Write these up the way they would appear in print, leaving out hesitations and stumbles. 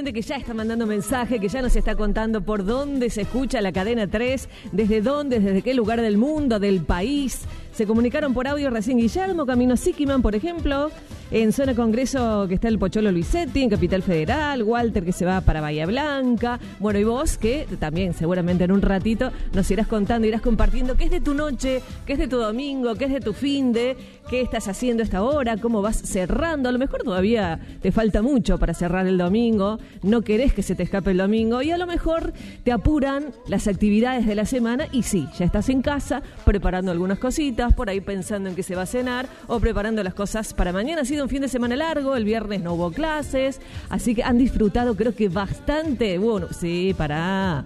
gente que ya está mandando mensaje, que ya nos está contando por dónde se escucha la Cadena 3, desde dónde, desde qué lugar del mundo, del país. Se comunicaron por audio recién Guillermo, camino Siquiman, por ejemplo, en Zona Congreso que está el Pocholo Luisetti, en Capital Federal, Walter que se va para Bahía Blanca, bueno, y vos que también seguramente en un ratito nos irás contando, irás compartiendo qué es de tu noche, qué es de tu domingo, qué es de tu finde, qué estás haciendo a esta hora, cómo vas cerrando. A lo mejor todavía te falta mucho para cerrar el domingo, no querés que se te escape el domingo y a lo mejor te apuran las actividades de la semana y sí, ya estás en casa preparando algunas cositas, por ahí pensando en qué se va a cenar o preparando las cosas para mañana. Ha sido un fin de semana largo, el viernes no hubo clases, así que han disfrutado creo que bastante. Bueno, sí, pará.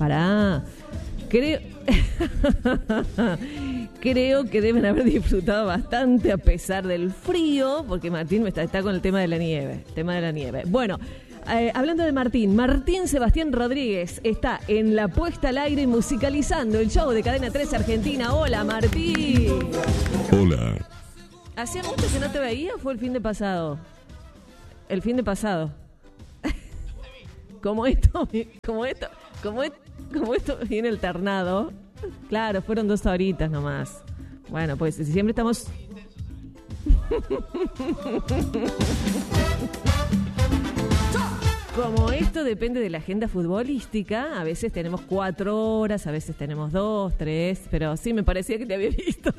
Creo que deben haber disfrutado bastante a pesar del frío, porque Martín está con el tema de la nieve. Bueno, hablando de Martín Sebastián Rodríguez está en la puesta al aire y musicalizando el show de Cadena 3 Argentina. Hola, Martín. Hola. ¿Hacía mucho que no te veía o fue el fin de pasado? El fin de pasado. Como esto viene alternado. Claro, fueron 2 horitas nomás. Bueno, pues siempre estamos... Como esto depende de la agenda futbolística, a veces tenemos 4 horas, a veces tenemos 2, 3, pero sí me parecía que te había visto.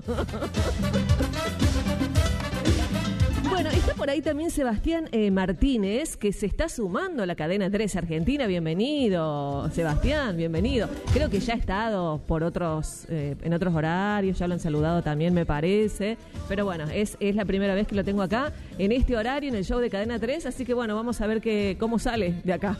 Bueno, está por ahí también Sebastián Martínez, que se está sumando a la Cadena 3 Argentina. Bienvenido, Sebastián, bienvenido. Creo que ya ha estado por en otros horarios, ya lo han saludado también, me parece. Pero bueno, es la primera vez que lo tengo acá, en este horario, en el show de Cadena 3. Así que bueno, vamos a ver cómo sale de acá.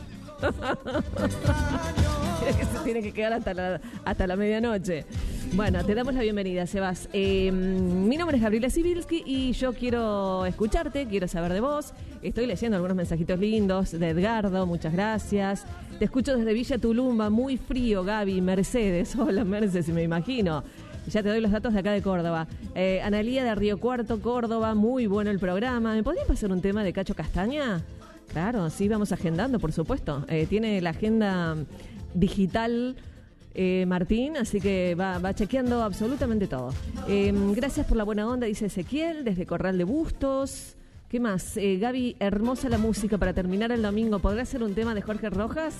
Que se tiene que quedar hasta la medianoche. Bueno, te damos la bienvenida, Sebas. Mi nombre es Gabriela Sibilski y yo quiero escucharte, quiero saber de vos. Estoy leyendo algunos mensajitos lindos de Edgardo, muchas gracias. Te escucho desde Villa Tulumba, muy frío, Gaby, Mercedes. Hola, Mercedes, me imagino. Ya te doy los datos de acá de Córdoba. Analía de Río Cuarto, Córdoba, muy bueno el programa. ¿Me podrían pasar un tema de Cacho Castaña? Claro, sí, vamos agendando, por supuesto. Tiene la agenda digital Martín, así que va chequeando absolutamente todo. Gracias por la buena onda, dice Ezequiel, desde Corral de Bustos. ¿Qué más? Gaby, hermosa la música para terminar el domingo. ¿Podrá ser un tema de Jorge Rojas?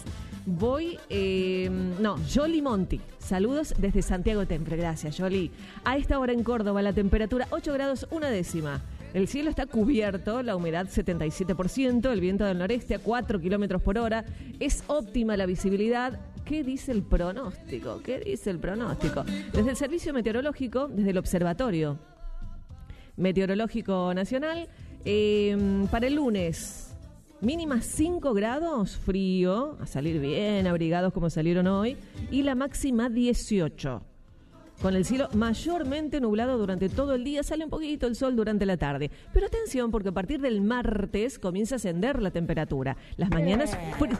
Yoli Monti. Saludos desde Santiago Temple. Gracias, Yoli. A esta hora en Córdoba, la temperatura 8 grados 1 décima. El cielo está cubierto, la humedad 77%, el viento del noreste a 4 kilómetros por hora. Es óptima la visibilidad. ¿Qué dice el pronóstico? Desde el Servicio Meteorológico, desde el Observatorio Meteorológico Nacional, para el lunes, mínima 5 grados, frío, a salir bien abrigados como salieron hoy, y la máxima 18. Con el cielo mayormente nublado durante todo el día, sale un poquito el sol durante la tarde. Pero atención, porque a partir del martes comienza a ascender la temperatura. Las mañanas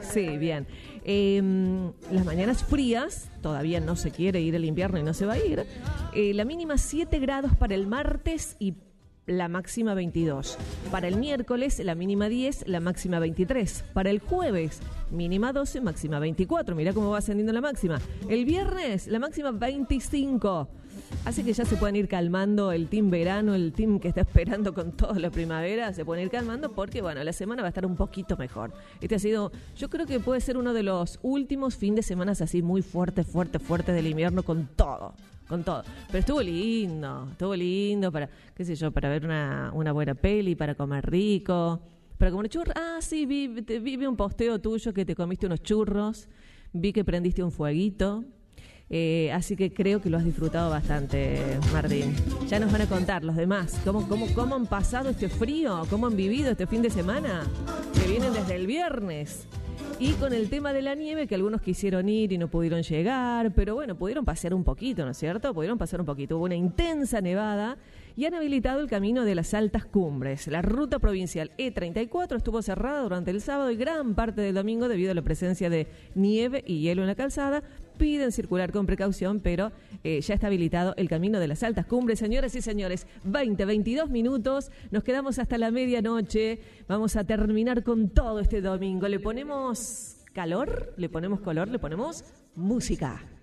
las mañanas frías, todavía no se quiere ir el invierno y no se va a ir. La mínima 7 grados para el martes y la máxima 22. Para el miércoles, la mínima 10, la máxima 23. Para el jueves, mínima 12, máxima 24. Mirá cómo va ascendiendo la máxima. El viernes, la máxima 25. Así que ya se pueden ir calmando el team verano, el team que está esperando con toda la primavera, se pueden ir calmando porque, bueno, la semana va a estar un poquito mejor. Este ha sido, yo creo que puede ser uno de los últimos fin de semana así muy fuerte del invierno con todo. Pero estuvo lindo para, qué sé yo, para ver una buena peli, para comer rico, para comer churros. Ah, sí, vi un posteo tuyo que te comiste unos churros, vi que prendiste un fueguito, así que creo que lo has disfrutado bastante, Martín. Ya nos van a contar los demás, cómo han pasado este frío, cómo han vivido este fin de semana, que vienen desde el viernes. Y con el tema de la nieve, que algunos quisieron ir y no pudieron llegar, pero bueno, pudieron pasear un poquito, ¿no es cierto? Hubo una intensa nevada y han habilitado el camino de las altas cumbres. La ruta provincial E34 estuvo cerrada durante el sábado y gran parte del domingo debido a la presencia de nieve y hielo en la calzada. Piden circular con precaución, pero ya está habilitado el camino de las altas cumbres. Señoras y señores, 22 minutos, nos quedamos hasta la medianoche. Vamos a terminar con todo este domingo. ¿Le ponemos calor? ¿Le ponemos color? ¿Le ponemos música?